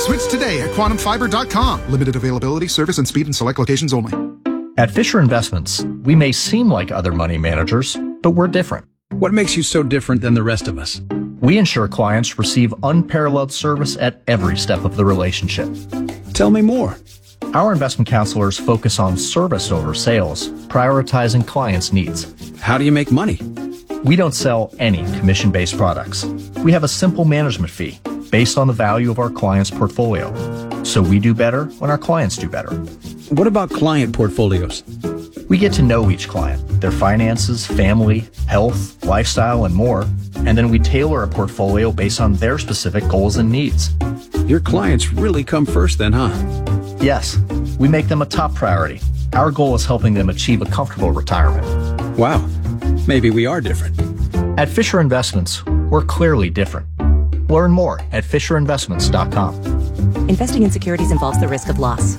Switch today at quantumfiber.com. Limited availability, service and speed in select locations only. At Fisher Investments, we may seem like other money managers, but we're different. What makes you so different than the rest of us? We ensure clients receive unparalleled service at every step of the relationship. Tell me more. Our investment counselors focus on service over sales, prioritizing clients' needs. How do you make money? We don't sell any commission-based products. We have a simple management fee based on the value of our client's portfolio. So we do better when our clients do better. What about client portfolios? We get to know each client, their finances, family, health, lifestyle, and more, and then we tailor a portfolio based on their specific goals and needs. Your clients really come first then, huh? Yes, we make them a top priority. Our goal is helping them achieve a comfortable retirement. Wow, maybe we are different. At Fisher Investments, we're clearly different. Learn more at FisherInvestments.com. Investing in securities involves the risk of loss.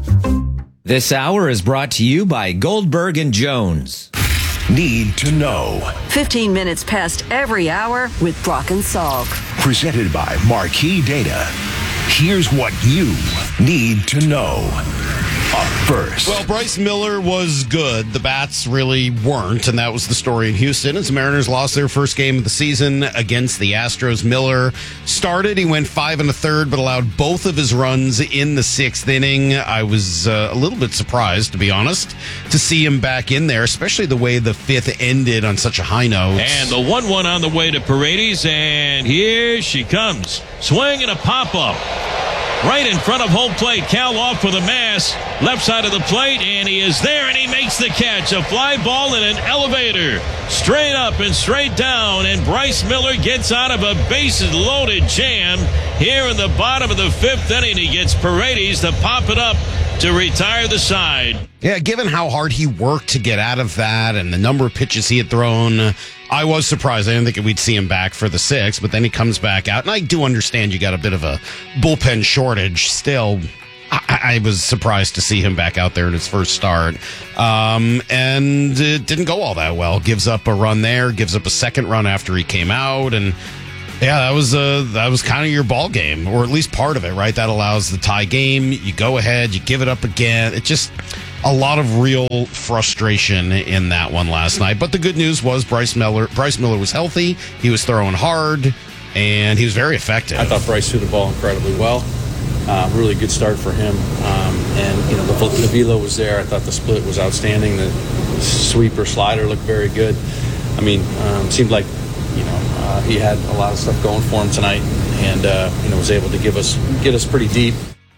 This hour is brought to you by Goldberg and Jones. Need to know. 15 minutes past every hour with Brock and Salk. Presented by Marquee Data. Here's what you need to know. Up first. Well, Bryce Miller was good. The Bats really weren't, and that was the story in Houston. As the Mariners lost their first game of the season against the Astros, Miller started. He went 5 1/3, but allowed both of his runs in the 6th inning. I was a little bit surprised, to be honest, to see him back in there, especially the way the 5th ended on such a high note. And the 1-1 on the way to Paredes, and here she comes. Swing and a pop-up. Right in front of home plate. Cal off with a mass. Left side of the plate, and he is there, and he makes the catch. A fly ball in an elevator. Straight up and straight down, and Bryce Miller gets out of a bases-loaded jam. Here in the bottom of the 5th inning, he gets Paredes to pop it up to retire the side. Yeah, given how hard he worked to get out of that and the number of pitches he had thrown, I was surprised. I didn't think we'd see him back for the 6th, but then he comes back out. And I do understand you got a bit of a bullpen shortage still. I was surprised to see him back out there in his first start. And it didn't go all that well. Gives up a run there, gives up a second run after he came out. And yeah, that was kind of your ball game, or at least part of it, right? That allows the tie game. You go ahead, you give it up again. It just a lot of real frustration in that one last night. But the good news was Bryce Miller was healthy. He was throwing hard, and he was very effective. I thought Bryce threw the ball incredibly well. Really good start for him. And, you know, the velo was there. I thought the split was outstanding. The sweeper slider looked very good. I mean, seemed like, you know, he had a lot of stuff going for him tonight, and, you know, was able to get us pretty deep.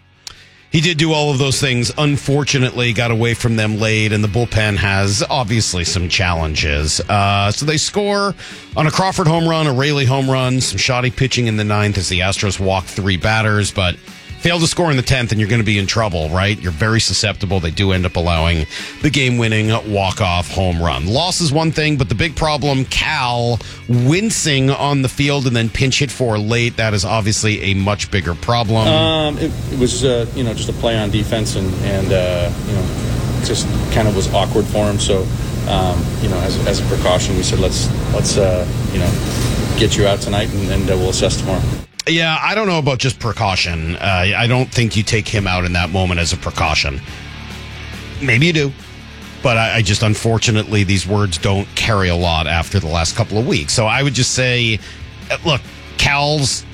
He did do all of those things. Unfortunately, got away from them late, and the bullpen has obviously some challenges. So they score on a Crawford home run, a Raley home run, some shoddy pitching in the 9th as the Astros walk 3 batters, but fail to score in the 10th, and you're going to be in trouble, right? You're very susceptible. They do end up allowing the game-winning walk-off home run. Loss is one thing, but the big problem, Cal wincing on the field and then pinch hit for late, that is obviously a much bigger problem. It was, you know, just a play on defense, and you know, just kind of was awkward for him. So, you know, as a precaution, we said, let's you know, get you out tonight, and we'll assess tomorrow. Yeah, I don't know about just precaution. I don't think you take him out in that moment as a precaution. Maybe you do. But I just, unfortunately, these words don't carry a lot after the last couple of weeks. So I would just say, look, Cal's,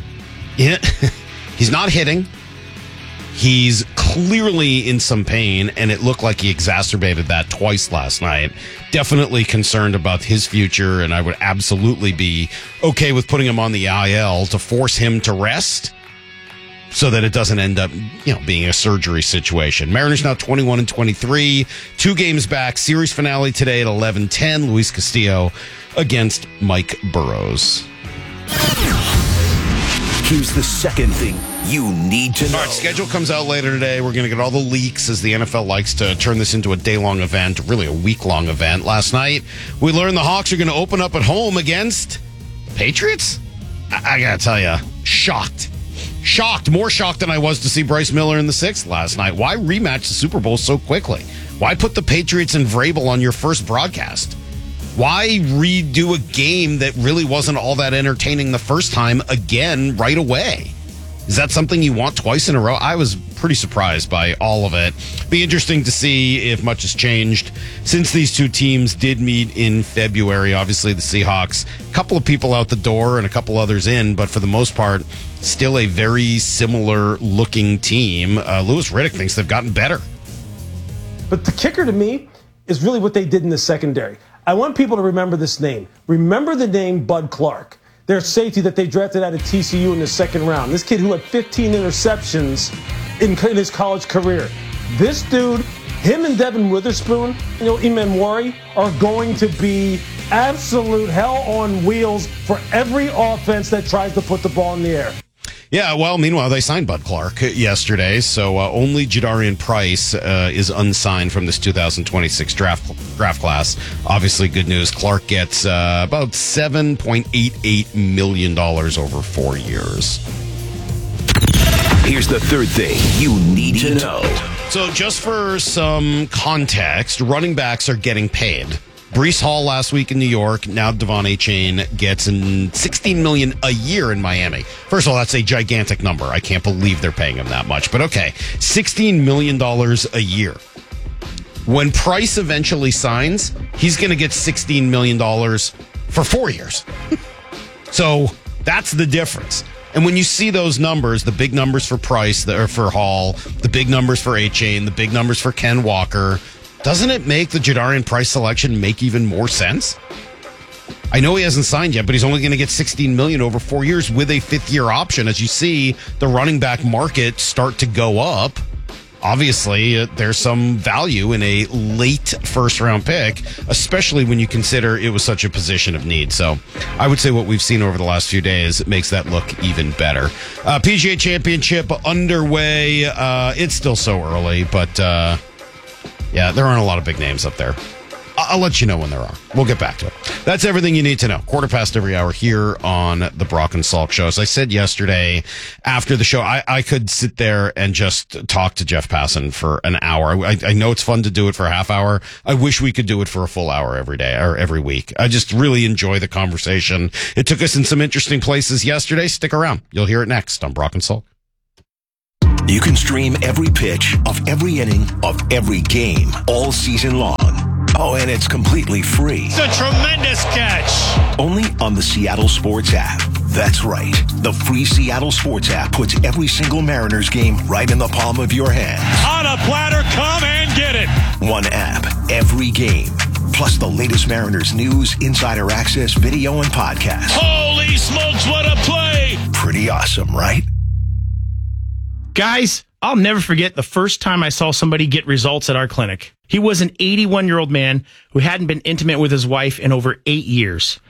he's not hitting. He's clearly in some pain, and it looked like he exacerbated that twice last night. Definitely concerned about his future, and I would absolutely be okay with putting him on the IL to force him to rest so that it doesn't end up, you know, being a surgery situation. Mariners now 21-23, 2 games back. Series finale today at 11:10. Luis Castillo against Mike Burrows. Here's the second thing you need to know. All right, schedule comes out later today. We're going to get all the leaks, as the NFL likes to turn this into a day-long event, really a week-long event. Last night, we learned the Hawks are going to open up at home against the Patriots. I got to tell you, shocked. More shocked than I was to see Bryce Miller in the 6th last night. Why rematch the Super Bowl so quickly? Why put the Patriots and Vrabel on your first broadcast? Why redo a game that really wasn't all that entertaining the first time again right away? Is that something you want twice in a row? I was pretty surprised by all of it. Be interesting to see if much has changed since these two teams did meet in February. Obviously, the Seahawks, a couple of people out the door and a couple others in, but for the most part, still a very similar looking team. Louis Riddick thinks they've gotten better. But the kicker to me is really what they did in the secondary. I want people to remember this name. Remember the name Bud Clark, their safety that they drafted out of TCU in the second round. This kid who had 15 interceptions in his college career. This dude, him and Devin Witherspoon, Emmanwori, are going to be absolute hell on wheels for every offense that tries to put the ball in the air. Yeah, well, meanwhile, they signed Bud Clark yesterday, so only Jadarian Price is unsigned from this 2026 draft class. Obviously, good news. Clark gets about $7.88 million over 4 years. Here's the third thing you need to know. So just for some context, running backs are getting paid. Breece Hall last week in New York. Now Devon Achane gets $16 million a year in Miami. First of all, that's a gigantic number. I can't believe they're paying him that much. But okay, $16 million a year. When Price eventually signs, he's going to get $16 million for 4 years. So that's the difference. And when you see those numbers, the big numbers for Price, or for Hall, the big numbers for Achane, the big numbers for Ken Walker, doesn't it make the Jadarian Price selection make even more sense? I know he hasn't signed yet, but he's only going to get $16 million over 4 years with a fifth-year option. As you see the running back market start to go up, obviously there's some value in a late first-round pick, especially when you consider it was such a position of need. So I would say what we've seen over the last few days makes that look even better. PGA Championship underway. It's still so early, but yeah, there aren't a lot of big names up there. I'll let you know when there are. We'll get back to it. That's everything you need to know. 1:15 every hour here on the Brock and Salk Show. As I said yesterday after the show, I could sit there and just talk to Jeff Passan for an hour. I know it's fun to do it for a half hour. I wish we could do it for a full hour every day or every week. I just really enjoy the conversation. It took us in some interesting places yesterday. Stick around. You'll hear it next on Brock and Salk. You can stream every pitch of every inning of every game all season long. Oh, and it's completely free. It's a tremendous catch. Only on the Seattle Sports app. That's right. The free Seattle Sports app puts every single Mariners game right in the palm of your hand. On a platter, come and get it. One app, every game. Plus the latest Mariners news, insider access, video, and podcast. Holy smokes, what a play. Pretty awesome, right? Guys, I'll never forget the first time I saw somebody get results at our clinic. He was an 81-year-old man who hadn't been intimate with his wife in over 8 years.